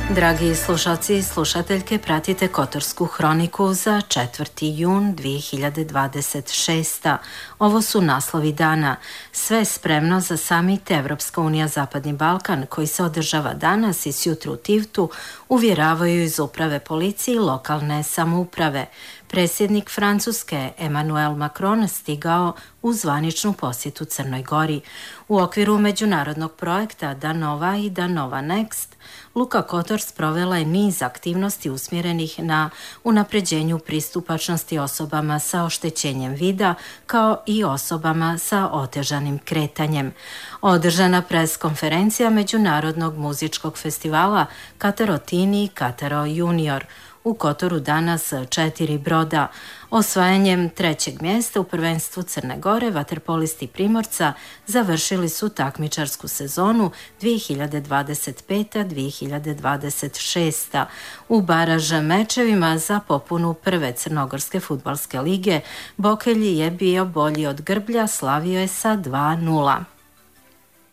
Dragi slušalci i slušateljke, pratite Kotorsku hroniku za 4. jun 2026. Ovo su naslovi dana. Sve spremno za samit Evropska unija Zapadni Balkan koji se održava danas i sjutra u Tivtu, uvjeravaju iz uprave policije i lokalne samouprave. Predsjednik Francuske Emmanuel Macron stigao u zvaničnu posjetu Crnoj Gori. U okviru međunarodnog projekta Danova i Danova Next, Luka Kotor sprovela je niz aktivnosti usmjerenih na unapređenju pristupačnosti osobama sa oštećenjem vida kao i osobama sa otežanim kretanjem. Održana preskonferencija Međunarodnog muzičkog festivala Katarotini i Kataro Junior. U Kotoru danas 4 broda. Osvajanjem 3. mjesta u prvenstvu Crne Gore vaterpolisti Primorca završili su takmičarsku sezonu 2025-2026. U baraž mečevima za popunu prve Crnogorske fudbalske lige Bokelj je bio bolji od Grblja, slavio je sa 2:0.